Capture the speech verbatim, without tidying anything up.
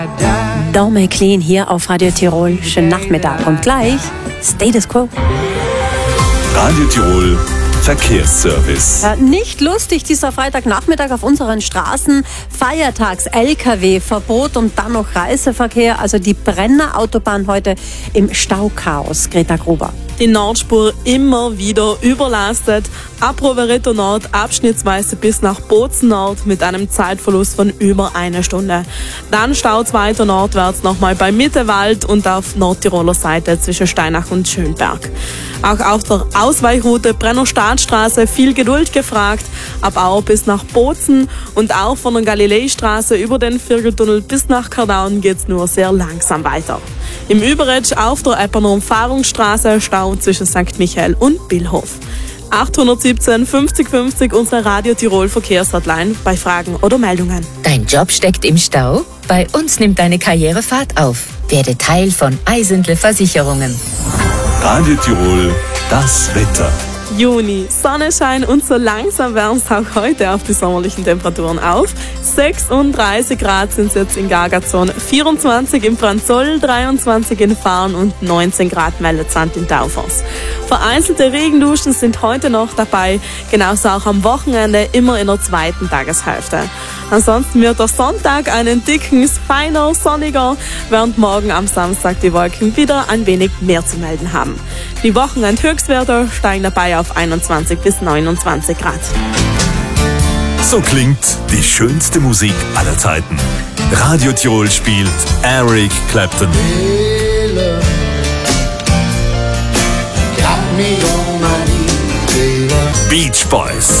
Don McLean hier auf Radio Tirol. Schönen Nachmittag und gleich Status Quo. Radio Tirol Verkehrsservice. Ja, nicht lustig dieser Freitagnachmittag auf unseren Straßen. Feiertags-L K W-Verbot und dann noch Reiseverkehr. Also die Brenner Autobahn heute im Stauchaos. Greta Gruber. Die Nordspur immer wieder überlastet. Ab Rovereto Nord abschnittsweise bis nach Bozen Nord mit einem Zeitverlust von über einer Stunde. Dann staut es weiter nordwärts nochmal bei Mittewald und auf Nordtiroler Seite zwischen Steinach und Schönberg. Auch auf der Ausweichroute Brenner Staatsstraße viel Geduld gefragt. Ab Au bis nach Bozen und auch von der Galileistraße über den Viergeltunnel bis nach Kardaun geht's nur sehr langsam weiter. Im Überetsch auf der Epperner Umfahrungsstraße Stau zwischen Sankt Michael und Billhof. acht siebzehn fünfzig fünfzig unsere Radio Tirol Verkehrshotline bei Fragen oder Meldungen. Dein Job steckt im Stau? Bei uns nimmt deine Karriere Fahrt auf. Werde Teil von Eisentle Versicherungen. Radio Tirol, das Wetter. Juni, Sonnenschein und so langsam wärmt es auch heute auf die sommerlichen Temperaturen auf. sechsunddreißig Grad sind es jetzt in Gargazon, vierundzwanzig im Franzoll, dreiundzwanzig in Fahren und neunzehn Grad Mellezand in Taufers. Vereinzelte Regenduschen sind heute noch dabei, genauso auch am Wochenende, immer in der zweiten Tageshälfte. Ansonsten wird der Sonntag einen dicken, feiner, sonniger, während morgen am Samstag die Wolken wieder ein wenig mehr zu melden haben. Die Wochenendhöchstwerte steigen dabei auf einundzwanzig bis neunundzwanzig Grad. So klingt die schönste Musik aller Zeiten. Radio Tirol spielt Eric Clapton. Beach Boys.